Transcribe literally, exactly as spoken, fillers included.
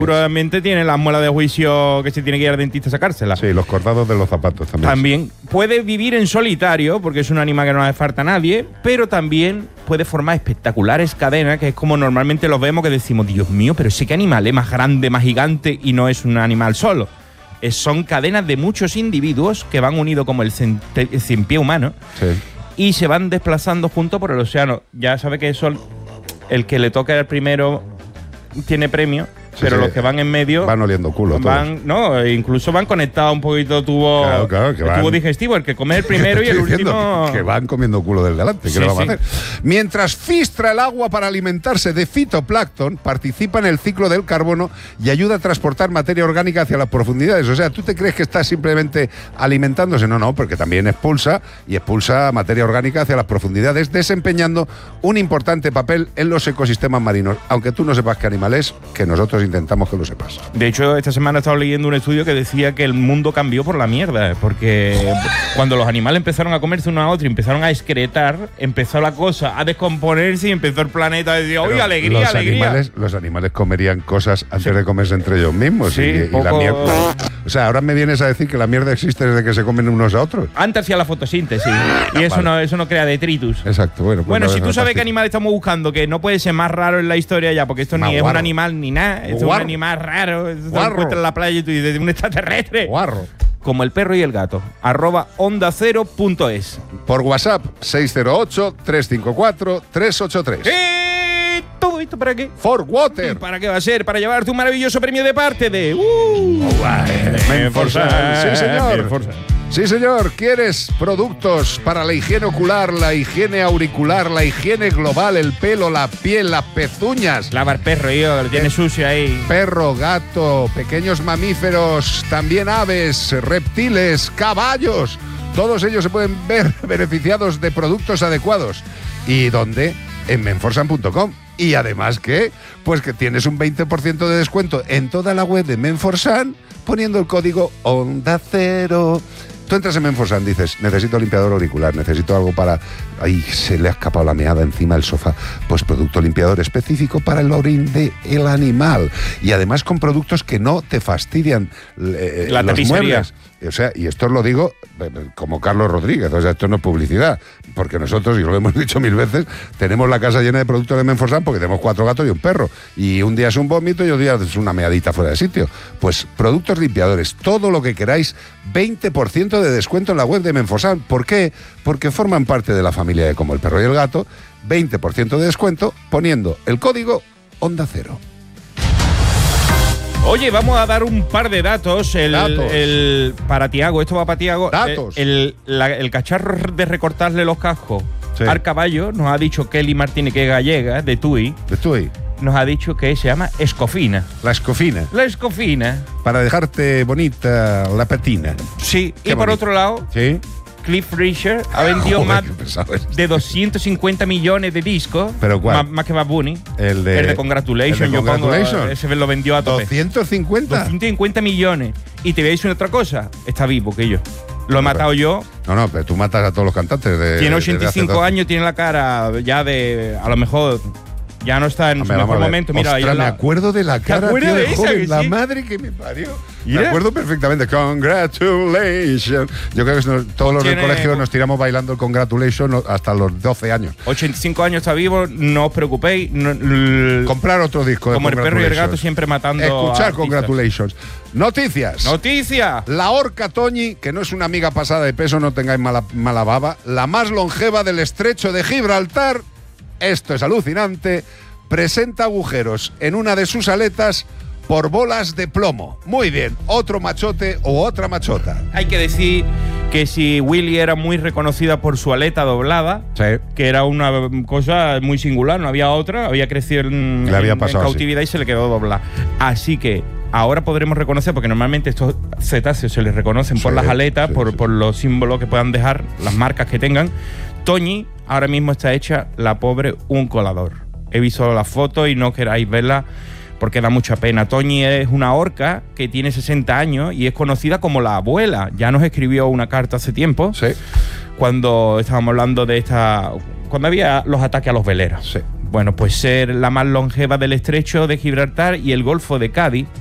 Seguramente tiene las muelas de juicio que se tiene que ir al dentista a sacársela. Sí, los cordados de los zapatos también. También puede vivir en solitario, porque es un animal que no hace falta a nadie, pero también puede formar espectaculares cadenas, que es como normalmente los vemos, que decimos, Dios mío, pero sí que animal es más grande, más gigante, y no es un animal solo. Es, son cadenas de muchos individuos que van unidos como el, cente, el cien pie humano, sí, y se van desplazando juntos por el océano. Ya sabe que eso, el que le toque al primero tiene premio. Sí, pero sí, los que van en medio van oliendo culo van, todos. No, incluso van conectados un poquito tubo, claro, claro, que van, tubo digestivo, el que come el primero y el último que van comiendo culo del delante. ¿Qué sí, le vamos sí. a hacer? Mientras filtra el agua para alimentarse de fitoplancton, participa en el ciclo del carbono y ayuda a transportar materia orgánica hacia las profundidades. O sea, ¿tú te crees que está simplemente alimentándose? No, no, porque también expulsa y expulsa materia orgánica hacia las profundidades, desempeñando un importante papel en los ecosistemas marinos. Aunque tú no sepas qué animal es, que nosotros intentamos que lo sepas. De hecho, esta semana he estado leyendo un estudio que decía que el mundo cambió por la mierda, porque cuando los animales empezaron a comerse uno a otro y empezaron a excretar, empezó la cosa a descomponerse y empezó el planeta a decir, oye, alegría, los alegría. Animales, los animales comerían cosas antes sí. de comerse entre ellos mismos. Sí, y, poco... y la mierda. O sea, ahora me vienes a decir que la mierda existe desde que se comen unos a otros. Antes hacía la fotosíntesis y eso, vale. no, eso no crea detritus. Exacto. Bueno, pues bueno no, si no, tú no, sabes no, qué animal estamos buscando, que no puede ser más raro en la historia ya, porque esto más ni guarro. es un animal ni nada, esto guarro. es un animal raro, esto lo encuentras en la playa y tú dices, un extraterrestre. Guarro. Como el perro y el gato, arroba onda cero punto es. Por WhatsApp, seis cero ocho, tres cinco cuatro, tres ocho tres. ¿Eh? ¿Todo esto para qué? For Water. ¿Para qué va a ser? Para llevarte un maravilloso premio de parte de... Uh, oh, Menforsan. Sí, señor. Menforsan. Sí, señor. ¿Quieres productos para la higiene ocular, la higiene auricular, la higiene global, el pelo, la piel, las pezuñas? Lava el perro, yo, lo tiene sucio ahí. Perro, gato, pequeños mamíferos, también aves, reptiles, caballos. Todos ellos se pueden ver beneficiados de productos adecuados. ¿Y dónde? En menforsan punto com. Y además, ¿qué? Pues que tienes un veinte por ciento de descuento en toda la web de Menforsan poniendo el código Onda Cero. Tú entras en Menforsan, dices, necesito limpiador auricular, necesito algo para... Ay, se le ha escapado la meada encima del sofá. Pues producto limpiador específico para el orín del animal. Y además con productos que no te fastidian eh, la los tapicería. muebles. O sea, y esto os lo digo como Carlos Rodríguez, o sea, esto no es publicidad, porque nosotros, y lo hemos dicho mil veces, tenemos la casa llena de productos de Menforsan porque tenemos cuatro gatos y un perro, y un día es un vómito y otro día es una meadita fuera de sitio. Pues productos limpiadores, todo lo que queráis, veinte por ciento de descuento en la web de Menforsan. ¿Por qué? Porque forman parte de la familia de Como el Perro y el Gato, veinte por ciento de descuento poniendo el código Onda Cero. Oye, vamos a dar un par de datos. El, datos. el para Tiago, esto va para Tiago. Datos. El, el, la, el cacharro de recortarle los cascos sí. al caballo, nos ha dicho Kelly Martínez, que es gallega, de Tui. De Tui. Nos ha dicho que se llama escofina. La escofina. La escofina. Para dejarte bonita la patina. Sí. Qué y por bonito. otro lado, sí. Cliff Richard ha vendido Joder, más de doscientos cincuenta millones de discos. ¿Pero cuál? Más, más que Bad Bunny. El de, el de Congratulations. El de yo Congratulations. Pongo, ese lo vendió a tope. ¿doscientos cincuenta? doscientos cincuenta millones. Y te voy a decir otra cosa. Está vivo que yo. Lo he no, matado pero, yo. No, no, pero tú matas a todos los cantantes. De, tiene ochenta y cinco de años, tiene la cara ya de... A lo mejor... Ya no está en Hombre, su mejor momento. Mira, Ostras, ahí me la... acuerdo de la cara, tío, de, de esa, joven, la sí? madre que me parió. ¿Mira? Me acuerdo perfectamente. Congratulations. Yo creo que nos, todos los del Tiene... colegio nos tiramos bailando el Congratulations hasta los doce años. ochenta y cinco años está vivo, no os preocupéis. No, l... Comprar otro disco de Como el perro y el gato siempre matando. Escuchar Congratulations. Noticias. Noticia. La orca Toñi, que no es una amiga pasada de peso, no tengáis mala, mala baba, la más longeva del estrecho de Gibraltar, esto es alucinante, presenta agujeros en una de sus aletas por bolas de plomo. Muy bien, otro machote o otra machota. Hay que decir que si Willy era muy reconocida por su aleta doblada, sí. que era una cosa muy singular, no había otra, había crecido en, Le había en, pasado, en cautividad sí. y se le quedó doblada. Así que ahora podremos reconocer, porque normalmente estos cetáceos se les reconocen sí, por las aletas, sí, por, sí. por los símbolos que puedan dejar, las marcas que tengan. Toñi ahora mismo está hecha, la pobre, un colador. He visto la foto y no queráis verla porque da mucha pena. Toñi es una orca que tiene sesenta años y es conocida como la abuela. Ya nos escribió una carta hace tiempo, sí. cuando estábamos hablando de esta... Cuando había los ataques a los veleros. Sí. Bueno, pues ser la más longeva del estrecho de Gibraltar y el Golfo de Cádiz,